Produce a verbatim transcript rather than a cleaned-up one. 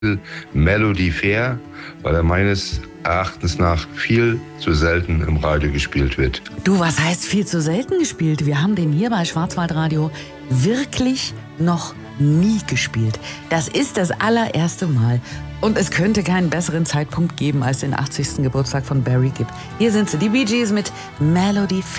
Melody Fair, weil er meines Erachtens nach viel zu selten im Radio gespielt wird. Du, was heißt viel zu selten gespielt? Wir haben den hier bei Schwarzwaldradio wirklich noch nie gespielt. Das ist das allererste Mal. Und es könnte keinen besseren Zeitpunkt geben als den achtzigsten Geburtstag von Barry Gibb. Hier sind sie, die Bee Gees mit Melody Fair.